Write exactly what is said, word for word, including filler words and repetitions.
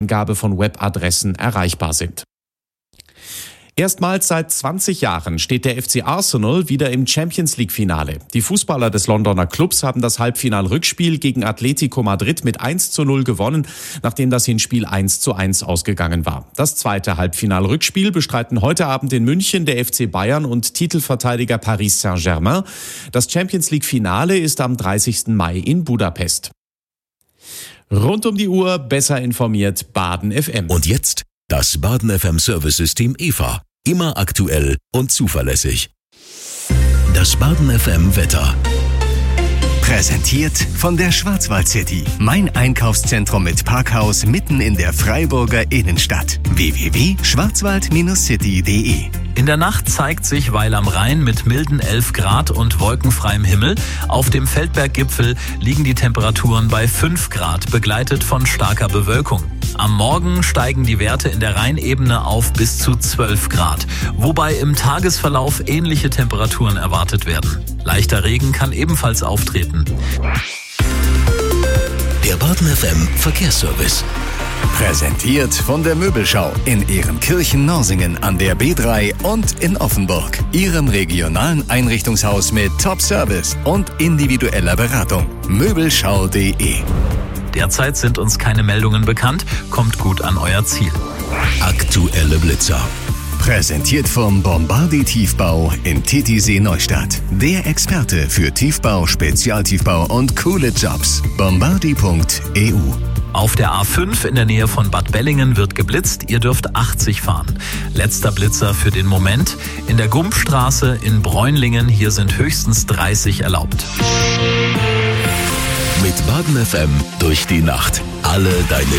Angabe von Webadressen erreichbar sind. Erstmals seit zwanzig Jahren steht der F C Arsenal wieder im Champions-League-Finale. Die Fußballer des Londoner Clubs haben das Halbfinal-Rückspiel gegen Atletico Madrid mit eins zu null gewonnen, nachdem das Hinspiel eins zu eins ausgegangen war. Das zweite Halbfinal-Rückspiel bestreiten heute Abend in München der F C Bayern und Titelverteidiger Paris Saint-Germain. Das Champions-League-Finale ist am dreißigsten Mai in Budapest. Rund um die Uhr besser informiert Baden F M. Und jetzt das Baden F M Service-System E V A. Immer aktuell und zuverlässig. Das Baden F M Wetter. Präsentiert von der Schwarzwald City. Mein Einkaufszentrum mit Parkhaus mitten in der Freiburger Innenstadt. w w w punkt schwarzwald city punkt d e. In der Nacht zeigt sich Weil am Rhein mit milden elf Grad und wolkenfreiem Himmel. Auf dem Feldberggipfel liegen die Temperaturen bei fünf Grad, begleitet von starker Bewölkung. Am Morgen steigen die Werte in der Rheinebene auf bis zu zwölf Grad, wobei im Tagesverlauf ähnliche Temperaturen erwartet werden. Leichter Regen kann ebenfalls auftreten. Der Baden F M Verkehrsservice. Präsentiert von der Möbelschau in Ehrenkirchen-Norsingen an der B drei und in Offenburg. Ihrem regionalen Einrichtungshaus mit Top-Service und individueller Beratung. Möbelschau punkt d e. Derzeit sind uns keine Meldungen bekannt. Kommt gut an euer Ziel. Aktuelle Blitzer. Präsentiert vom Bombardi Tiefbau in Titisee Neustadt. Der Experte für Tiefbau, Spezialtiefbau und coole Jobs. bombardi punkt e u. Auf der A fünf in der Nähe von Bad Bellingen wird geblitzt. Ihr dürft achtzig fahren. Letzter Blitzer für den Moment. In der Gumpstraße in Bräunlingen, hier sind höchstens dreißig erlaubt. Mit Baden F M durch die Nacht. Alle deine